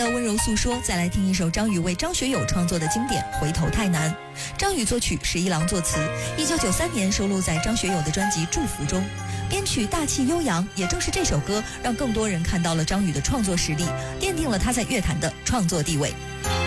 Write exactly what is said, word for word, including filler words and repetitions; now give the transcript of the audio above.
温柔诉说，再来听一首张宇为张学友创作的经典《回头太难》。张宇作曲，十一郎作词，一九九三年收录在张学友的专辑《祝福》中。编曲大气悠扬，也正是这首歌让更多人看到了张宇的创作实力，奠定了他在乐坛的创作地位。